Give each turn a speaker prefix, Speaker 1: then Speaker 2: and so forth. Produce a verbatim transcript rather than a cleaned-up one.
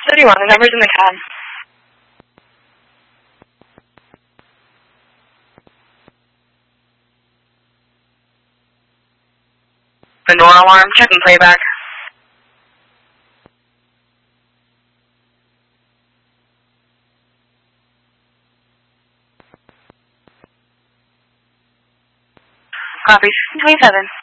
Speaker 1: thirty-one, the number's in the cab. The door alarm, checking playback. Copy, twenty-seven.